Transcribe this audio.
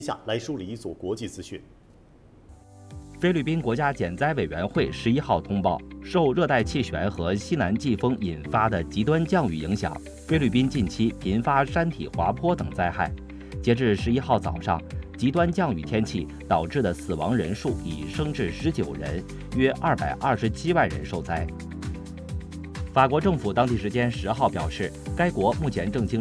下来梳理一组国际资讯。 菲律宾国家减灾委员会11号通报，受热带气旋和西南季风引发的极端降雨影响，菲律宾近期频发山体滑坡等灾害。截至11号早上，极端降雨天气导致的死亡人数已升至19人，约227万人受灾。法国政府当地时间10号表示，该国目前正经